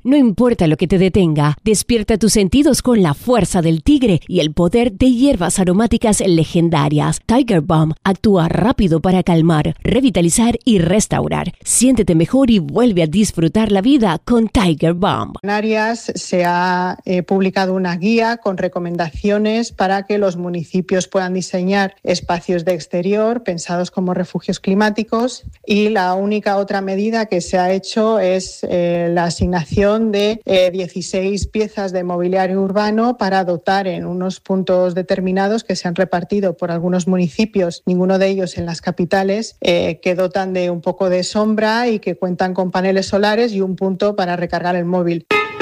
No importa lo que te detenga, despierta tus sentidos con la fuerza del tigre y el poder de hierbas aromáticas legendarias. Tiger Balm actúa rápido para calmar, revitalizar y restaurar. Siéntete mejor y vuelve a disfrutar la vida con Tiger Balm. En Canarias se ha publicado una guía con recomendaciones para que los municipios puedan diseñar espacios de exterior pensados como refugios climáticos, y la única otra medida que se ha hecho es la asignación de 16 piezas de mobiliario urbano para dotar en unos puntos determinados que se han repartido por algunos municipios, ninguno de ellos en las capitales, que dotan de un poco de sombra y que cuentan con paneles solares y un punto para recargar el móvil.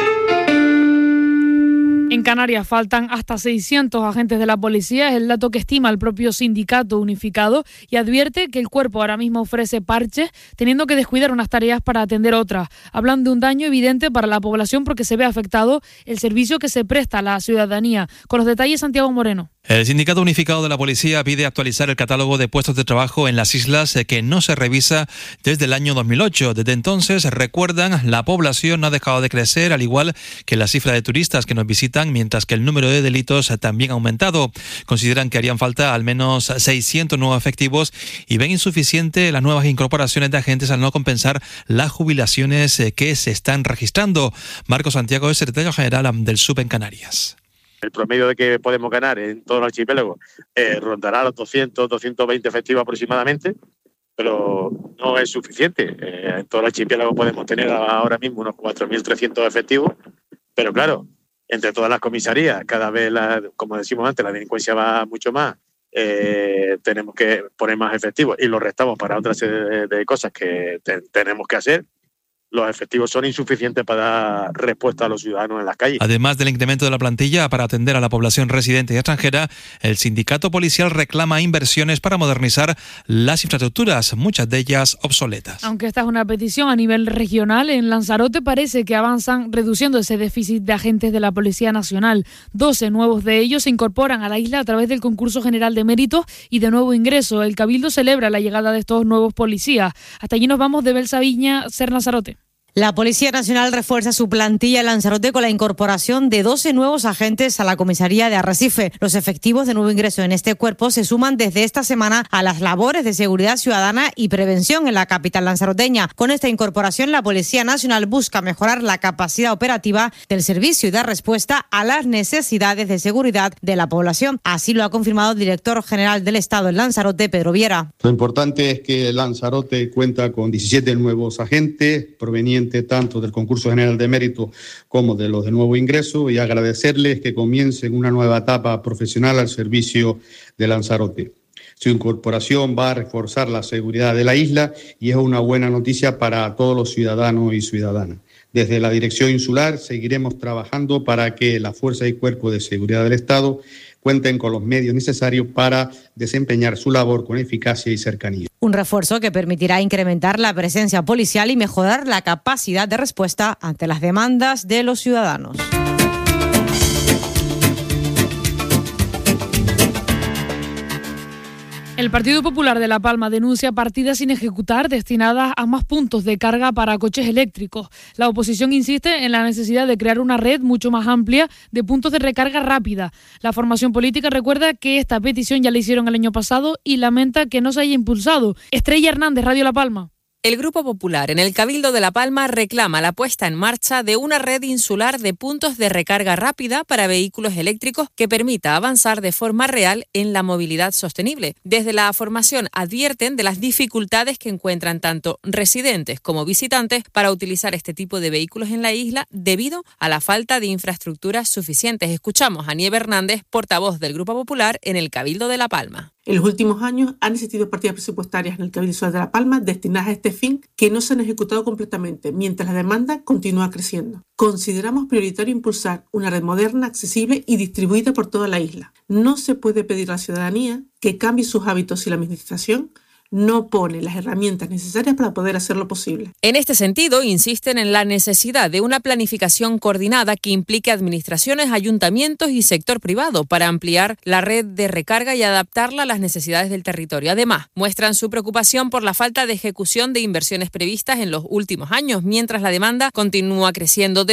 En Canarias faltan hasta 600 agentes de la policía, es el dato que estima el propio sindicato unificado, y advierte que el cuerpo ahora mismo ofrece parches, teniendo que descuidar unas tareas para atender otras. Hablan de un daño evidente para la población porque se ve afectado el servicio que se presta a la ciudadanía. Con los detalles, Santiago Moreno. El Sindicato Unificado de la Policía pide actualizar el catálogo de puestos de trabajo en las islas que no se revisa desde el año 2008. Desde entonces, recuerdan, la población no ha dejado de crecer, al igual que la cifra de turistas que nos visitan, mientras que el número de delitos también ha aumentado. Consideran que harían falta al menos 600 nuevos efectivos y ven insuficiente las nuevas incorporaciones de agentes al no compensar las jubilaciones que se están registrando. Marco Santiago es secretario general del SUB en Canarias. El promedio de que podemos ganar en todo el archipiélago rondará los 200, 220 efectivos aproximadamente, pero no es suficiente. En todo el archipiélago podemos tener ahora mismo unos 4.300 efectivos, pero claro, entre todas las comisarías, cada vez, como decimos antes, la delincuencia va mucho más, tenemos que poner más efectivos y los restamos para otra serie de cosas que tenemos que hacer. Los efectivos son insuficientes para dar respuesta a los ciudadanos en las calles. Además del incremento de la plantilla para atender a la población residente y extranjera, el sindicato policial reclama inversiones para modernizar las infraestructuras, muchas de ellas obsoletas. Aunque esta es una petición a nivel regional, en Lanzarote parece que avanzan reduciendo ese déficit de agentes de la Policía Nacional. 12 nuevos de ellos se incorporan a la isla a través del concurso general de méritos y de nuevo ingreso. El Cabildo celebra la llegada de estos nuevos policías. Hasta allí nos vamos de Belsaviña, Ser Lanzarote. La Policía Nacional refuerza su plantilla en Lanzarote con la incorporación de 12 nuevos agentes a la comisaría de Arrecife. Los efectivos de nuevo ingreso en este cuerpo se suman desde esta semana a las labores de seguridad ciudadana y prevención en la capital lanzaroteña. Con esta incorporación, la Policía Nacional busca mejorar la capacidad operativa del servicio y dar respuesta a las necesidades de seguridad de la población. Así lo ha confirmado el director general del Estado en Lanzarote, Pedro Viera. Lo importante es que Lanzarote cuenta con 17 nuevos agentes provenientes tanto del concurso general de mérito como de los de nuevo ingreso, y agradecerles que comiencen una nueva etapa profesional al servicio de Lanzarote. Su incorporación va a reforzar la seguridad de la isla y es una buena noticia para todos los ciudadanos y ciudadanas. Desde la Dirección Insular seguiremos trabajando para que la Fuerza y Cuerpo de Seguridad del Estado cuenten con los medios necesarios para desempeñar su labor con eficacia y cercanía. Un refuerzo que permitirá incrementar la presencia policial y mejorar la capacidad de respuesta ante las demandas de los ciudadanos. El Partido Popular de La Palma denuncia partidas sin ejecutar destinadas a más puntos de carga para coches eléctricos. La oposición insiste en la necesidad de crear una red mucho más amplia de puntos de recarga rápida. La formación política recuerda que esta petición ya la hicieron el año pasado y lamenta que no se haya impulsado. Estrella Hernández, Radio La Palma. El Grupo Popular en el Cabildo de La Palma reclama la puesta en marcha de una red insular de puntos de recarga rápida para vehículos eléctricos que permita avanzar de forma real en la movilidad sostenible. Desde la formación advierten de las dificultades que encuentran tanto residentes como visitantes para utilizar este tipo de vehículos en la isla debido a la falta de infraestructuras suficientes. Escuchamos a Nieve Hernández, portavoz del Grupo Popular en el Cabildo de La Palma. En los últimos años han existido partidas presupuestarias en el Cabildo Insular de La Palma destinadas a este fin que no se han ejecutado completamente, mientras la demanda continúa creciendo. Consideramos prioritario impulsar una red moderna, accesible y distribuida por toda la isla. No se puede pedir a la ciudadanía que cambie sus hábitos si la administración no pone las herramientas necesarias para poder hacerlo posible. En este sentido, insisten en la necesidad de una planificación coordinada que implique administraciones, ayuntamientos y sector privado para ampliar la red de recarga y adaptarla a las necesidades del territorio. Además, muestran su preocupación por la falta de ejecución de inversiones previstas en los últimos años, mientras la demanda continúa creciendo.